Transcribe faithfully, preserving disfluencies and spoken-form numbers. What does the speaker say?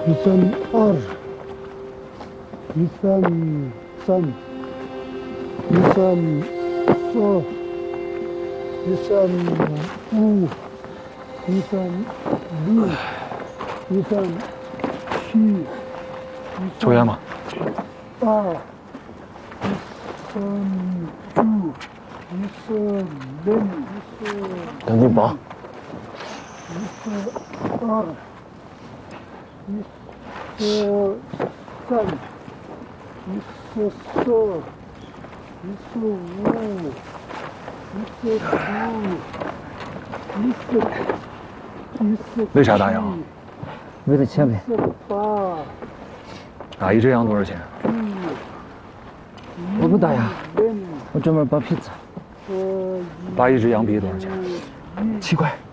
一三二，一三三，一三四，一三五，一三六，一三七， 抽烟吗？ 八，一三九，一三零，一三。 赶紧绑。 一四二，一四三，一四四，一四五，一四六，一四一四。 为啥打烊？ 为了钱呗。 一四八。 打一只羊多少钱？ 我不打烊，我专门剥皮子。 扒一只羊皮多少钱？ 七块。